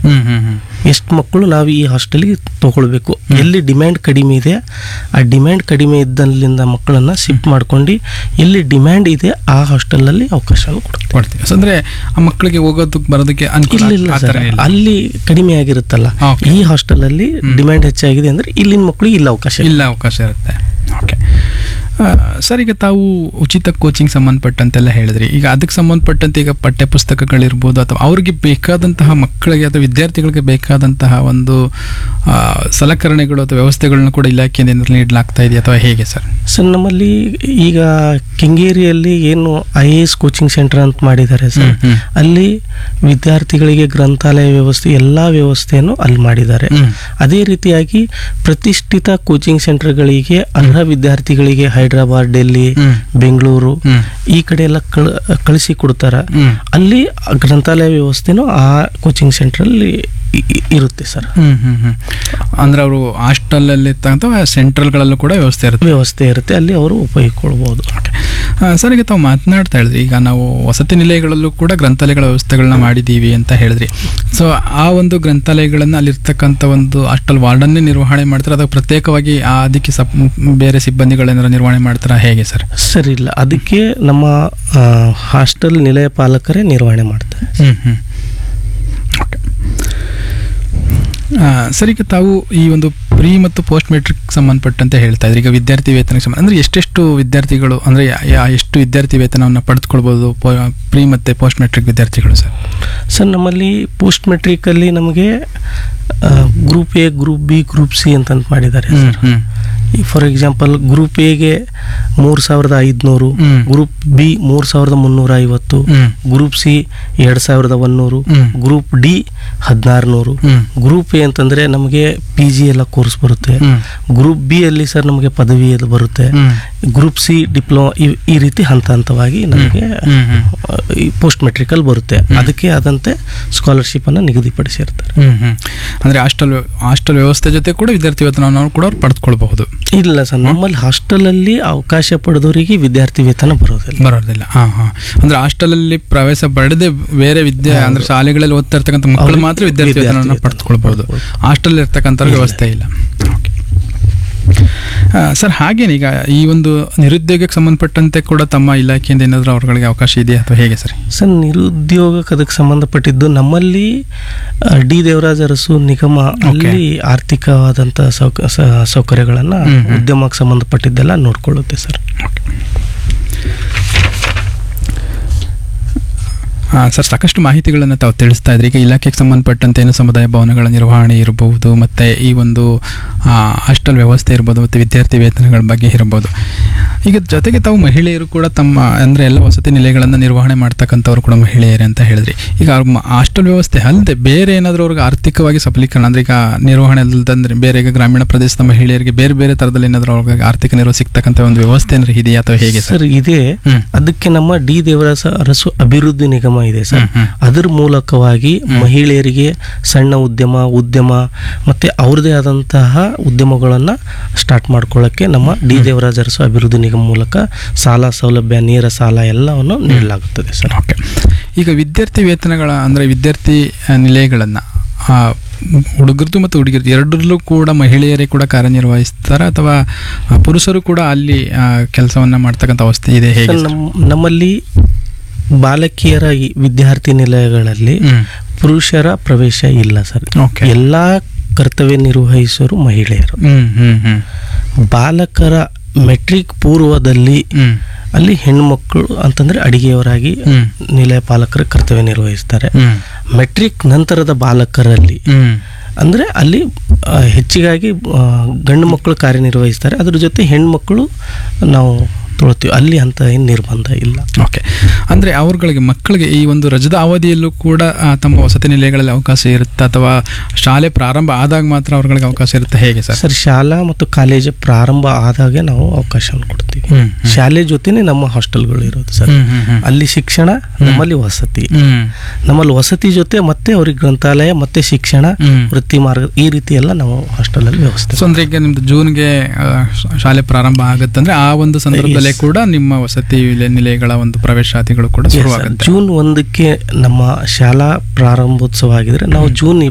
ಎಷ್ಟು ಮಕ್ಕಳು ನಾವು ಈ ಹಾಸ್ಟೆಲ್ಗೆ ತಗೊಳ್ಬೇಕು, ಎಲ್ಲಿ ಡಿಮ್ಯಾಂಡ್ ಕಡಿಮೆ ಇದೆ ಆ ಡಿಮ್ಯಾಂಡ್ ಕಡಿಮೆ ಇದ್ದಲ್ಲಿಂದ ಮಕ್ಕಳನ್ನ ಶಿಫ್ಟ್ ಮಾಡ್ಕೊಂಡು ಎಲ್ಲಿ ಡಿಮ್ಯಾಂಡ್ ಇದೆ ಆ ಹಾಸ್ಟೆಲ್ನಲ್ಲಿ ಅವಕಾಶ ಕೊಡ್ತೀವಿ. ಅಂದ್ರೆ ಆ ಮಕ್ಕಳಿಗೆ ಹೋಗೋದಕ್ಕೆ ಬರೋದಕ್ಕೆ ಅನುಕೂಲ ಇಲ್ಲ ಸರ್, ಅಲ್ಲಿ ಕಡಿಮೆ ಆಗಿರುತ್ತಲ್ಲ, ಈ ಹಾಸ್ಟೆಲ್ ಅಲ್ಲಿ ಡಿಮ್ಯಾಂಡ್ ಹೆಚ್ಚಾಗಿದೆ ಅಂದ್ರೆ ಇಲ್ಲಿನ ಮಕ್ಕಳಿಗೆ ಇಲ್ಲ ಅವಕಾಶ ಇರುತ್ತೆ. ಓಕೆ ಸರ್, ಈಗ ತಾವು ಉಚಿತ ಕೋಚಿಂಗ್ ಸಂಬಂಧಪಟ್ಟಂತೆಲ್ಲ ಹೇಳಿದ್ರಿ. ಈಗ ಅದಕ್ಕೆ ಸಂಬಂಧಪಟ್ಟಂತೆ ಈಗ ಪಠ್ಯ ಪುಸ್ತಕಗಳಿರ್ಬೋದು ಅಥವಾ ಅವ್ರಿಗೆ ಬೇಕಾದಂತಹ ಮಕ್ಕಳಿಗೆ ಅಥವಾ ವಿದ್ಯಾರ್ಥಿಗಳಿಗೆ ಬೇಕಾದಂತಹ ಒಂದು ಸಲಕರಣೆಗಳು ಅಥವಾ ವ್ಯವಸ್ಥೆಗಳನ್ನ ಕೂಡ ಇಲಾಖೆಯಿಂದ ನೀಡಲಾಗ್ತಾ ಇದೆಯಾ ಅಥವಾ ಹೇಗೆ ಸರ್? ಸರ್, ನಮ್ಮಲ್ಲಿ ಈಗ ಕೆಂಗೇರಿಯಲ್ಲಿ ಏನು IAS ಕೋಚಿಂಗ್ ಸೆಂಟರ್ ಅಂತ ಮಾಡಿದ್ದಾರೆ ಸರ್, ಅಲ್ಲಿ ವಿದ್ಯಾರ್ಥಿಗಳಿಗೆ ಗ್ರಂಥಾಲಯ ವ್ಯವಸ್ಥೆ ಎಲ್ಲಾ ವ್ಯವಸ್ಥೆಯನ್ನು ಅಲ್ಲಿ ಮಾಡಿದ್ದಾರೆ. ಅದೇ ರೀತಿಯಾಗಿ ಪ್ರತಿಷ್ಠಿತ ಕೋಚಿಂಗ್ ಸೆಂಟರ್ಗಳಿಗೆ ಅರ್ಹ ವಿದ್ಯಾರ್ಥಿಗಳಿಗೆ ಹೈದರಾಬಾದ್, ಡೆಲ್ಲಿ, ಬೆಂಗಳೂರು ಈ ಕಡೆ ಎಲ್ಲ ಕಳಿಸಿ ಕೊಡ್ತಾರ. ಅಲ್ಲಿ ಗ್ರಂಥಾಲಯ ವ್ಯವಸ್ಥೆನೂ ಆ ಕೋಚಿಂಗ್ ಸೆಂಟರ್ ಅಲ್ಲಿ ಇರುತ್ತೆ ಸರ್. ಅಂದ್ರೆ ಅವರು ಹಾಸ್ಟೆಲ್ ಅಲ್ಲಿ ಅಥವಾ ಸೆಂಟ್ರಲ್ಗಳಲ್ಲೂ ಕೂಡ ವ್ಯವಸ್ಥೆ ಇರುತ್ತೆ, ಅಲ್ಲಿ ಅವರು ಉಪಯೋಗಿಸ್ಕೊಳ್ಬಹುದು. ಸರ್, ಈಗ ತಾವು ಮಾತನಾಡ್ತಾ ಹೇಳಿದ್ರಿ, ಈಗ ನಾವು ವಸತಿ ನಿಲಯಗಳಲ್ಲೂ ಕೂಡ ಗ್ರಂಥಾಲಯಗಳ ವ್ಯವಸ್ಥೆಗಳನ್ನ ಮಾಡಿದ್ದೀವಿ ಅಂತ ಹೇಳಿದ್ರಿ. ಸೊ ಆ ಒಂದು ಗ್ರಂಥಾಲಯಗಳನ್ನ ಅಲ್ಲಿರ್ತಕ್ಕಂಥ ಒಂದು ಹಾಸ್ಟೆಲ್ ವಾರ್ಡನ್ನೇ ನಿರ್ವಹಣೆ ಮಾಡ್ತಾರೆ ಅಥವಾ ಪ್ರತ್ಯೇಕವಾಗಿ ಅದಕ್ಕೆ ಬೇರೆ ಸಿಬ್ಬಂದಿಗಳೇನಾರ ನಿರ್ವಹಣೆ ಮಾಡ್ತಾರ ಹೇಗೆ ಸರ್? ಸರ್, ಇಲ್ಲ, ಅದಕ್ಕೆ ನಮ್ಮ ಹಾಸ್ಟೆಲ್ ನಿಲಯ ಪಾಲಕರೇ ನಿರ್ವಹಣೆ ಮಾಡ್ತಾರೆ. ಓಕೆ ಸರ್, ಈಗ ತಾವು ಈ ಒಂದು ಪ್ರೀ ಮತ್ತು ಪೋಸ್ಟ್ ಮೆಟ್ರಿಕ್ ಸಂಬಂಧಪಟ್ಟಂತೆ ಹೇಳ್ತಾ ಇದ್ರಿ. ಈಗ ವಿದ್ಯಾರ್ಥಿ ವೇತನಕ್ಕೆ ಸಂಬಂಧ ಅಂದರೆ ಎಷ್ಟು ವಿದ್ಯಾರ್ಥಿಗಳು ಅಂದರೆ ಎಷ್ಟು ವಿದ್ಯಾರ್ಥಿ ವೇತನವನ್ನು ಪಡೆದುಕೊಳ್ಬೋದು ಪ್ರೀ ಮತ್ತು ಪೋಸ್ಟ್ ಮೆಟ್ರಿಕ್ ವಿದ್ಯಾರ್ಥಿಗಳು ಸರ್? ಸರ್, ನಮ್ಮಲ್ಲಿ ಪೋಸ್ಟ್ ಮೆಟ್ರಿಕಲ್ಲಿ ನಮಗೆ group A, group B, group C ಅಂತ ಮಾಡಿದ್ದಾರೆ ಸರ್. ಫಾರ್ ಎಕ್ಸಾಂಪಲ್ ಗ್ರೂಪ್ ಎಗೆ 3500, group B 3350, group C 2100, group D 1600. Group A ಅಂತಂದ್ರೆ ನಮಗೆ PG ಎಲ್ಲ ಕೋರ್ಸ್ ಬರುತ್ತೆ. ಗ್ರೂಪ್ ಬಿ ಅಲ್ಲಿ ಸರ್ ನಮಗೆ ಪದವಿ ಅದು ಬರುತ್ತೆ. ಗ್ರೂಪ್ ಸಿ ಡಿಪ್ಲೊಮಾ, ಈ ರೀತಿ ಹಂತ ಹಂತವಾಗಿ ನಮಗೆ ಪೋಸ್ಟ್ ಮೆಟ್ರಿಕಲ್ ಬರುತ್ತೆ. ಅದಕ್ಕೆ ಆದಂತೆ ಸ್ಕಾಲರ್ಶಿಪ್ ಅನ್ನು ನಿಗದಿಪಡಿಸಿರ್ತಾರೆ. ಅಂದ್ರೆ ಹಾಸ್ಟೆಲ್ ವ್ಯವಸ್ಥೆ ಜೊತೆ ಕೂಡ ವಿದ್ಯಾರ್ಥಿ ವೇತನವನ್ನು ಕೂಡ ಪಡೆದುಕೊಳ್ಬಹುದು. ಇಲ್ಲ ಸರ್, ನಮ್ಮಲ್ಲಿ ಹಾಸ್ಟೆಲ್ ಅಲ್ಲಿ ಅವಕಾಶ ಪಡೆದವರಿಗೆ ವಿದ್ಯಾರ್ಥಿ ವೇತನ ಬರೋದಿಲ್ಲ. ಅಂದ್ರೆ ಹಾಸ್ಟೆಲ್ ಅಲ್ಲಿ ಪ್ರವೇಶ ಪಡೆದೇ ಬೇರೆ ವಿದ್ಯೆ ಅಂದ್ರೆ ಶಾಲೆಗಳಲ್ಲಿ ಓದ್ತಾ ಇರ್ತಕ್ಕಂಥ ಮಕ್ಕಳು ಮಾತ್ರ ವಿದ್ಯಾರ್ಥಿ ವೇತನವನ್ನು ಪಡೆದುಕೊಳ್ಬಹುದು. ಹಾಸ್ಟೆಲ್ ಇರ್ತಕ್ಕಂಥ ವ್ಯವಸ್ಥೆ ಇಲ್ಲ. ಸರ್, ಹಾಗೇನೆ ಈಗ ಈ ಒಂದು ನಿರುದ್ಯೋಗಕ್ಕೆ ಸಂಬಂಧಪಟ್ಟಂತೆ ಕೂಡ ತಮ್ಮ ಇಲಾಖೆಯಿಂದ ಏನಾದರೂ ಅವರುಗಳಿಗೆ ಅವಕಾಶ ಇದೆಯಾ ಅಥವಾ ಹೇಗೆ ಸರ್? ಸರ್, ನಿರುದ್ಯೋಗಕ್ಕೆ ಅದಕ್ಕೆ ಸಂಬಂಧಪಟ್ಟಿದ್ದು ನಮ್ಮಲ್ಲಿ ಡಿ ದೇವರಾಜ ಅರಸು ನಿಗಮ ಅಲ್ಲಿ ಆರ್ಥಿಕವಾದಂಥ ಸೌಕರ್ಯಗಳನ್ನು ಉದ್ಯಮಕ್ಕೆ ಸಂಬಂಧಪಟ್ಟಿದ್ದೆಲ್ಲ ನೋಡ್ಕೊಳ್ಳುತ್ತೆ ಸರ್. ಸರ್, ಸಾಕಷ್ಟು ಮಾಹಿತಿಗಳನ್ನು ತಾವು ತಿಳಿಸ್ತಾ ಇದ್ರಿ. ಈಗ ಇಲಾಖೆಗೆ ಸಂಬಂಧಪಟ್ಟಂತೆ ಏನು ಸಮುದಾಯ ಭವನಗಳ ನಿರ್ವಹಣೆ ಇರಬಹುದು, ಮತ್ತು ಈ ಒಂದು ಹಾಸ್ಟೆಲ್ ವ್ಯವಸ್ಥೆ ಇರ್ಬೋದು, ಮತ್ತು ವಿದ್ಯಾರ್ಥಿ ವೇತನಗಳ ಬಗ್ಗೆ ಇರಬಹುದು. ಈಗ ಜೊತೆಗೆ ತಾವು ಮಹಿಳೆಯರು ಕೂಡ ತಮ್ಮ ಅಂದರೆ ಎಲ್ಲ ವಸತಿ ನಿಲಯಗಳನ್ನು ನಿರ್ವಹಣೆ ಮಾಡ್ತಕ್ಕಂಥವ್ರು ಕೂಡ ಮಹಿಳೆಯರೇ ಅಂತ ಹೇಳಿದ್ರಿ. ಈಗ ಹಾಸ್ಟೆಲ್ ವ್ಯವಸ್ಥೆ ಅಲ್ಲದೆ ಬೇರೆ ಏನಾದರೂ ಅವ್ರಿಗೆ ಆರ್ಥಿಕವಾಗಿ ಸಬಲೀಕರಣ ಅಂದರೆ ಈಗ ನಿರ್ವಹಣೆ ಅಲ್ಲದಂದ್ರೆ ಬೇರೆ ಈಗ ಗ್ರಾಮೀಣ ಪ್ರದೇಶದ ಮಹಿಳೆಯರಿಗೆ ಬೇರೆ ಬೇರೆ ಥರದಲ್ಲಿ ಏನಾದರೂ ಅವ್ರಿಗೆ ಆರ್ಥಿಕ ನೆರವು ಸಿಗ್ತಕ್ಕಂಥ ಒಂದು ವ್ಯವಸ್ಥೆ ಏನಾದ್ರು ಇದೆಯಾ ಅಥವಾ ಹೇಗೆ ಸರ್? ಇದೆ, ಅದಕ್ಕೆ ನಮ್ಮ ಡಿ ದೇವರಾಜ ಅರಸು ಅಭಿವೃದ್ಧಿ ನಿಗಮ ಇದೆ ಸರ್. ಅದರ ಮೂಲಕವಾಗಿ ಮಹಿಳೆಯರಿಗೆ ಸಣ್ಣ ಉದ್ಯಮ ಮತ್ತೆ ಅವ್ರದೇ ಆದಂತಹ ಉದ್ಯಮಗಳನ್ನ ಸ್ಟಾರ್ಟ್ ಮಾಡ್ಕೊಳ್ಳಕ್ಕೆ ನಮ್ಮ ಡಿ ದೇವರಾಜ ಅರಸು ಅಭಿವೃದ್ಧಿ ನಿಗಮ ಮೂಲಕ ಸಾಲ ಸೌಲಭ್ಯ, ನೇರ ಸಾಲ ಎಲ್ಲವನ್ನು ನೀಡಲಾಗುತ್ತದೆ ಸರ್. ಓಕೆ, ಈಗ ವಿದ್ಯಾರ್ಥಿ ವೇತನಗಳ ಅಂದರೆ ವಿದ್ಯಾರ್ಥಿ ನಿಲಯಗಳನ್ನ ಹುಡುಗರದು ಮತ್ತು ಹುಡುಗಿರದು ಎರಡರಲ್ಲೂ ಕೂಡ ಮಹಿಳೆಯರೇ ಕೂಡ ಕಾರ್ಯನಿರ್ವಹಿಸ್ತಾರ ಅಥವಾ ಪುರುಷರು ಕೂಡ ಅಲ್ಲಿ ಕೆಲಸವನ್ನ ಮಾಡ್ತಕ್ಕಂಥ ಅವಸ್ಥೆ ಇದೆ ಹೇಗೆ? ನಮ್ಮಲ್ಲಿ ಬಾಲಕಿಯರ ವಿದ್ಯಾರ್ಥಿ ನಿಲಯಗಳಲ್ಲಿ ಪುರುಷರ ಪ್ರವೇಶ ಇಲ್ಲ ಸರ್. ಎಲ್ಲಾ ಕರ್ತವ್ಯ ನಿರ್ವಹಿಸೋರು ಮಹಿಳೆಯರು. ಬಾಲಕರ ಮೆಟ್ರಿಕ್ ಪೂರ್ವದಲ್ಲಿ ಅಲ್ಲಿ ಹೆಣ್ಮಕ್ಳು ಅಂತಂದ್ರೆ ಅಡಿಗೆಯವರಾಗಿ ನಿಲಯ ಪಾಲಕರ ಕರ್ತವ್ಯ ನಿರ್ವಹಿಸ್ತಾರೆ. ಮೆಟ್ರಿಕ್ ನಂತರದ ಬಾಲಕರಲ್ಲಿ ಅಂದ್ರೆ ಅಲ್ಲಿ ಹೆಚ್ಚಿಗಾಗಿ ಗಂಡು ಮಕ್ಕಳು ಕಾರ್ಯನಿರ್ವಹಿಸ್ತಾರೆ. ಅದ್ರ ಜೊತೆ ಹೆಣ್ಮಕ್ಳು ನಾವು ತೊಳ್ತೀವಿ, ಅಲ್ಲಿ ಅಂತ ಏನು ನಿರ್ಬಂಧ ಇಲ್ಲ. ಓಕೆ, ಅಂದರೆ ಅವ್ರಗಳಿಗೆ ಮಕ್ಕಳಿಗೆ ಈ ಒಂದು ರಜದ ಅವಧಿಯಲ್ಲೂ ಕೂಡ ತಮ್ಮ ವಸತಿ ನಿಲಯಗಳಲ್ಲಿ ಅವಕಾಶ ಇರುತ್ತೆ ಅಥವಾ ಶಾಲೆ ಪ್ರಾರಂಭ ಆದಾಗ ಮಾತ್ರ ಅವ್ರಗಳಿಗೆ ಅವಕಾಶ ಇರುತ್ತೆ ಹೇಗೆ ಸರ್? ಸರ್, ಶಾಲಾ ಮತ್ತು ಕಾಲೇಜು ಪ್ರಾರಂಭ ಆದಾಗ ನಾವು ಅವಕಾಶವನ್ನು ಕೊಡ್ತೀವಿ. ಶಾಲೆ ಜೊತೆನೆ ನಮ್ಮ ಹಾಸ್ಟೆಲ್ಗಳು ಇರೋದು ಸರ್. ಅಲ್ಲಿ ಶಿಕ್ಷಣ, ನಮ್ಮಲ್ಲಿ ವಸತಿ. ನಮ್ಮಲ್ಲಿ ವಸತಿ ಜೊತೆ ಮತ್ತೆ ಅವ್ರಿಗೆ ಗ್ರಂಥಾಲಯ ಮತ್ತೆ ಶಿಕ್ಷಣ, ವೃತ್ತಿ ಮಾರ್ಗ, ಈ ರೀತಿ ಎಲ್ಲ ನಾವು ಹಾಸ್ಟೆಲ್ ಅಲ್ಲಿ ವ್ಯವಸ್ಥೆ. ಸೊ ಅಂದ್ರೆ ಈಗ ನಿಮ್ದು ಜೂನ್ಗೆ ಶಾಲೆ ಪ್ರಾರಂಭ ಆಗುತ್ತಂದ್ರೆ ಆ ಒಂದು ಸಂದರ್ಭದಲ್ಲಿ ಕೂಡ ನಿಮ್ಮ ವಸತಿ ನಿಲಯಗಳ ಒಂದು ಪ್ರವೇಶಾತಿಗಳು ಕೂಡ ಶುರುವಾಗುತ್ತೆ. ಜೂನ್ 1ಕ್ಕೆ ನಮ್ಮ ಶಾಲಾ ಪ್ರಾರಂಭೋತ್ಸವ ಆಗಿದ್ರೆ ನಾವು ಜೂನ್